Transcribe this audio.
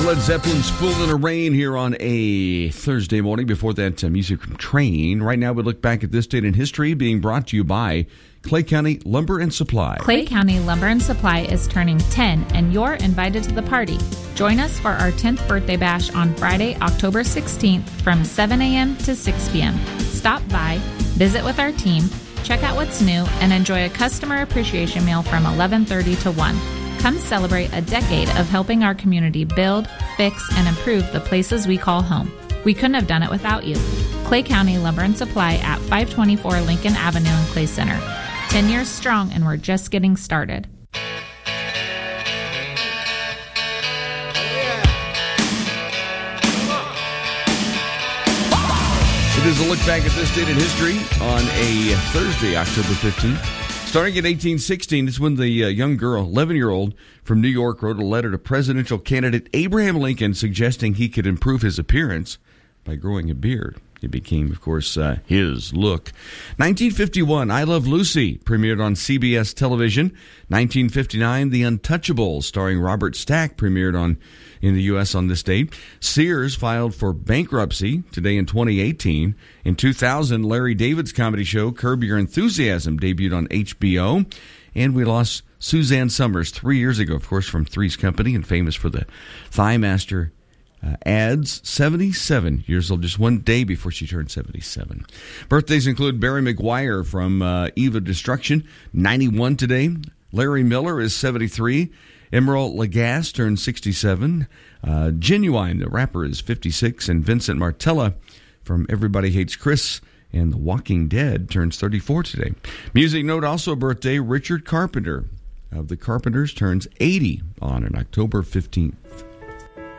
Led Zeppelin's Fool in the Rain here on a Thursday morning. Before that, music from Train. Right now, we look back at this date in history, being brought to you by Clay County Lumber and Supply. Clay County Lumber and Supply is turning 10, and you're invited to the party. Join us for our 10th birthday bash on Friday, October 16th from 7 a.m. to 6 p.m. Stop by, visit with our team, check out what's new, and enjoy a customer appreciation meal from 11:30 to 1. Come celebrate a decade of helping our community build, fix, and improve the places we call home. We couldn't have done it without you. Clay County Lumber and Supply at 524 Lincoln Avenue in Clay Center. 10 years strong, and we're just getting started. It is a look back at this date in history on a Thursday, October 15th. Starting in 1816, it's when the young girl, 11-year-old from New York, wrote a letter to presidential candidate Abraham Lincoln suggesting he could improve his appearance by growing a beard. It became, of course, his look. 1951, I Love Lucy premiered on CBS television. 1959, The Untouchables, starring Robert Stack, premiered in the U.S. on this date. Sears filed for bankruptcy today in 2018. In 2000, Larry David's comedy show Curb Your Enthusiasm debuted on HBO. And we lost Suzanne Summers 3 years ago, of course, from Three's Company and famous for the Thigh Master ads. 77 years old, just one day before she turned 77. Birthdays include Barry McGuire from Eve of Destruction, 91 today. Larry Miller is 73. Emerald Lagasse turned 67. Genuine, the rapper, is 56. And Vincent Martella from Everybody Hates Chris and The Walking Dead turns 34 today. Music note, also a birthday, Richard Carpenter of the Carpenters turns 80 on October 15th.